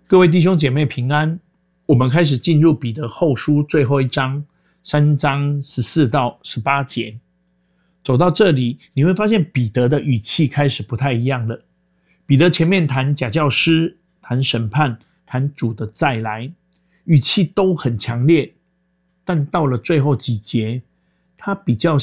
各位弟兄姐妹平安，我们开始进入彼得后书最后一章，3章14到18节。走到这里，你会发现彼得的语气开始不太一样了。彼得前面谈假教师，谈审判，谈主的再来，语气都很强烈，但到了最后几节，他比较